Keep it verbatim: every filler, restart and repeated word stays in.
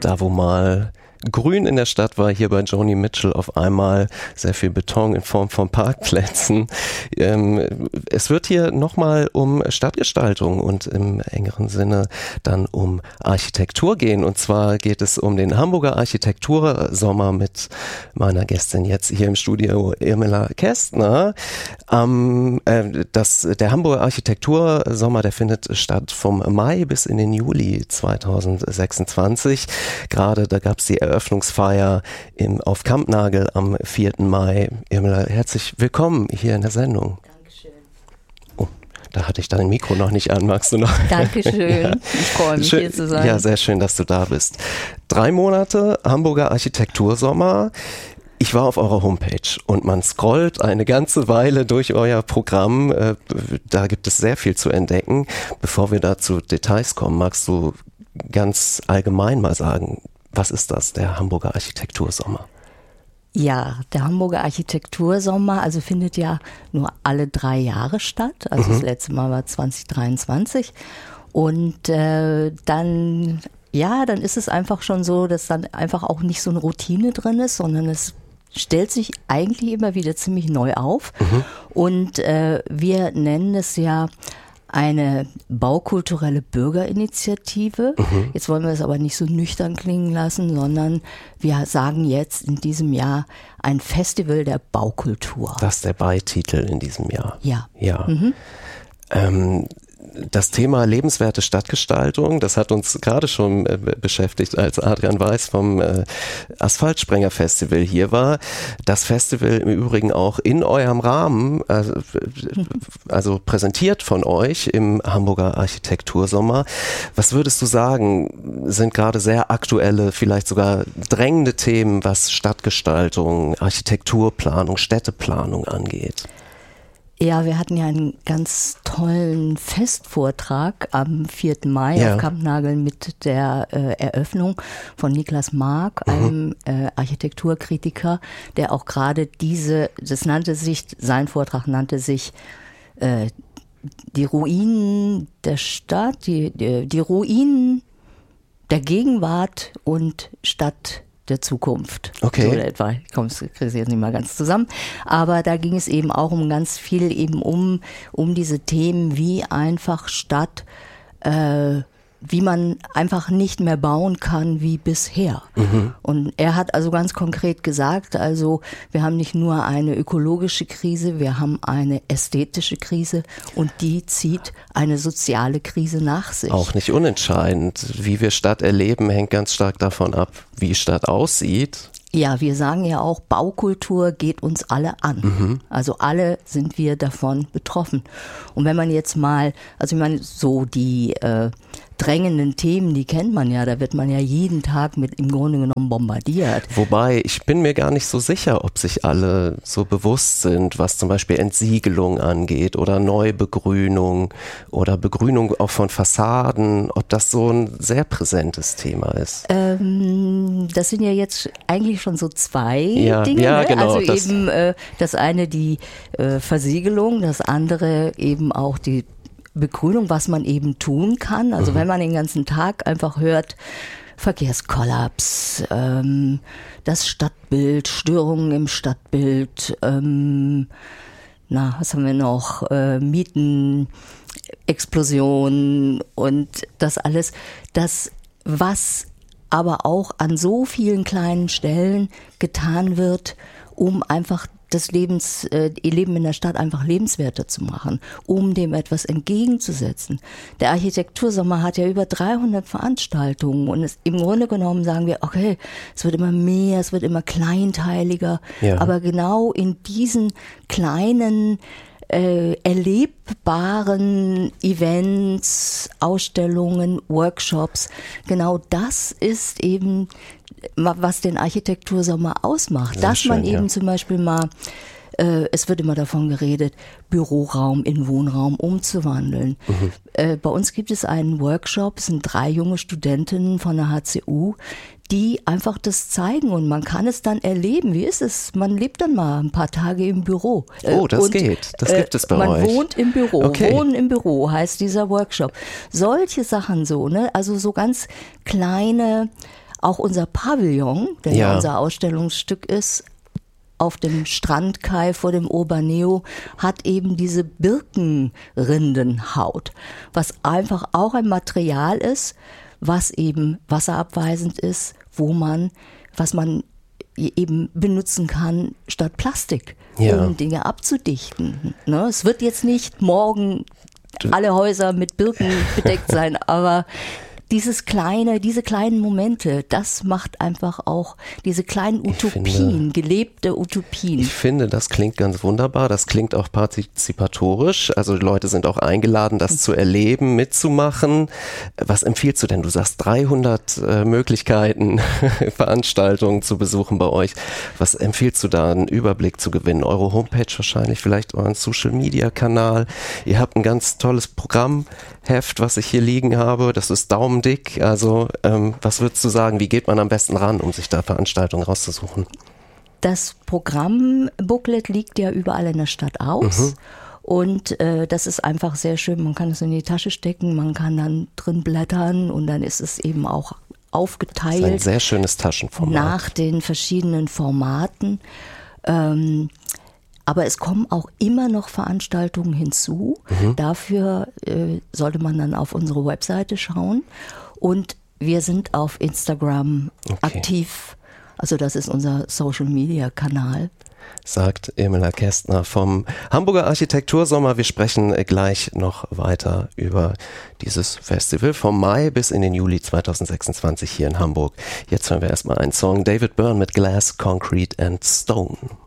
Da, wo mal grün in der Stadt war, hier bei Joni Mitchell auf einmal sehr viel Beton in Form von Parkplätzen. Ähm, es wird hier nochmal um Stadtgestaltung und im engeren Sinne dann um Architektur gehen. Und zwar geht es um den Hamburger Architektursommer mit meiner Gästin jetzt hier im Studio, Irmela Kästner. Ähm, äh, das, der Hamburger Architektursommer, der findet statt vom Mai bis in den Juli zweitausendsechsundzwanzig. Gerade da gab es die Eröffnungsfeier im, auf Kampnagel am vierten Mai. Irmela, herzlich willkommen hier in der Sendung. Dankeschön. Oh, da hatte ich dein Mikro noch nicht an. Magst du noch? Dankeschön. Ja. Ich freue mich, schön, hier zu sein. Ja, sehr schön, dass du da bist. Drei Monate Hamburger Architektursommer. Ich war auf eurer Homepage und man scrollt eine ganze Weile durch euer Programm. Da gibt es sehr viel zu entdecken. Bevor wir da zu Details kommen, magst du ganz allgemein mal sagen, was ist das, der Hamburger Architektursommer? Ja, der Hamburger Architektursommer, also findet ja nur alle drei Jahre statt. Also mhm. das letzte Mal war zwanzig dreiundzwanzig. Und äh, dann, ja, dann ist es einfach schon so, dass dann einfach auch nicht so eine Routine drin ist, sondern es stellt sich eigentlich immer wieder ziemlich neu auf. Mhm. Und äh, wir nennen es ja eine baukulturelle Bürgerinitiative. Mhm. Jetzt wollen wir es aber nicht so nüchtern klingen lassen, sondern wir sagen jetzt in diesem Jahr ein Festival der Baukultur. Das ist der Beititel in diesem Jahr. Ja. Ja. Mhm. Ähm, das Thema lebenswerte Stadtgestaltung, das hat uns gerade schon äh, beschäftigt, als Adrian Weiß vom äh, Asphaltsprenger Festival hier war. Das Festival im Übrigen auch in eurem Rahmen, äh, also präsentiert von euch im Hamburger Architektursommer. Was würdest du sagen, sind gerade sehr aktuelle, vielleicht sogar drängende Themen, was Stadtgestaltung, Architekturplanung, Städteplanung angeht? Ja, wir hatten ja einen ganz tollen Festvortrag am vierten Mai ja. auf Kampnagel mit der äh, Eröffnung von Niklas Mark, mhm. einem äh, Architekturkritiker, der auch gerade diese, das nannte sich, sein Vortrag nannte sich äh, die Ruinen der Stadt, die, die, die Ruinen der Gegenwart und Stadt der Zukunft. Okay. So etwa. Ich komme es jetzt nicht mal ganz zusammen. Aber da ging es eben auch um ganz viel eben um, um diese Themen, wie einfach Stadt, äh, wie man einfach nicht mehr bauen kann wie bisher. Mhm. Und er hat also ganz konkret gesagt, also wir haben nicht nur eine ökologische Krise, wir haben eine ästhetische Krise und die zieht eine soziale Krise nach sich. Auch nicht unentscheidend. Wie wir Stadt erleben, hängt ganz stark davon ab, wie Stadt aussieht. Ja, wir sagen ja auch, Baukultur geht uns alle an. Mhm. Also alle sind wir davon betroffen. Und wenn man jetzt mal, also ich meine, so die äh, drängenden Themen, die kennt man ja, da wird man ja jeden Tag mit im Grunde genommen bombardiert. Wobei, ich bin mir gar nicht so sicher, ob sich alle so bewusst sind, was zum Beispiel Entsiegelung angeht oder Neubegrünung oder Begrünung auch von Fassaden, ob das so ein sehr präsentes Thema ist. Ähm, das sind ja jetzt eigentlich schon so zwei ja, Dinge. Ja, ne? genau. Also das eben äh, das eine die äh, Versiegelung, das andere eben auch die Begrünung, was man eben tun kann. Also mhm. wenn man den ganzen Tag einfach hört, Verkehrskollaps, ähm, das Stadtbild, Störungen im Stadtbild, ähm, na, was haben wir noch, äh, Mieten, Explosion und das alles, das, was aber auch an so vielen kleinen Stellen getan wird, um einfach das Lebens, äh, ihr Leben in der Stadt einfach lebenswerter zu machen, um dem etwas entgegenzusetzen. Der Architektursommer hat ja über dreihundert Veranstaltungen und es, im Grunde genommen sagen wir, okay, es wird immer mehr, es wird immer kleinteiliger, ja. aber genau in diesen kleinen äh, erlebbaren Events, Ausstellungen, Workshops, genau das ist eben was den Architektursommer ausmacht, Sehr dass schön, man eben ja. zum Beispiel mal, äh, es wird immer davon geredet, Büroraum in Wohnraum umzuwandeln. Mhm. Äh, bei uns gibt es einen Workshop, es sind drei junge Studentinnen von der H C U, die einfach das zeigen und man kann es dann erleben. Wie ist es? Man lebt dann mal ein paar Tage im Büro. Oh, das und, geht. Das gibt es bei man euch. Man wohnt im Büro. Okay. Wohnen im Büro heißt dieser Workshop. Solche Sachen so, ne? Also so ganz kleine Auch unser Pavillon, der ja unser Ausstellungsstück ist, auf dem Strandkai vor dem Urbανeo, hat eben diese Birkenrindenhaut, was einfach auch ein Material ist, was eben wasserabweisend ist, wo man, was man eben benutzen kann statt Plastik, ja. um Dinge abzudichten. Ne? Es wird jetzt nicht morgen alle Häuser mit Birken bedeckt sein, aber dieses kleine, diese kleinen Momente, das macht einfach auch diese kleinen Utopien, finde, gelebte Utopien. Ich finde, das klingt ganz wunderbar. Das klingt auch partizipatorisch. Also die Leute sind auch eingeladen, das zu erleben, mitzumachen. Was empfiehlst du denn? Du sagst dreihundert äh, Möglichkeiten, Veranstaltungen zu besuchen bei euch. Was empfiehlst du da, einen Überblick zu gewinnen? Eure Homepage wahrscheinlich, vielleicht euren Social-Media-Kanal. Ihr habt ein ganz tolles Programmheft, was ich hier liegen habe. Das ist Daumen dick, also ähm, was würdest du sagen, wie geht man am besten ran, um sich da Veranstaltungen rauszusuchen? Das Programmbooklet liegt ja überall in der Stadt aus mhm. und äh, das ist einfach sehr schön, man kann es in die Tasche stecken, man kann dann drin blättern und dann ist es eben auch aufgeteilt. Das ist ein sehr schönes Taschenformat. Nach den verschiedenen Formaten. Ähm, Aber es kommen auch immer noch Veranstaltungen hinzu. Mhm. Dafür äh, sollte man dann auf unsere Webseite schauen. Und wir sind auf Instagram okay. aktiv. Also das ist unser Social-Media-Kanal. Sagt Irmela Kästner vom Hamburger Architektursommer. Wir sprechen gleich noch weiter über dieses Festival vom Mai bis in den Juli zweitausendsechsundzwanzig hier in Hamburg. Jetzt hören wir erstmal einen Song. David Byrne mit Glass, Concrete and Stone.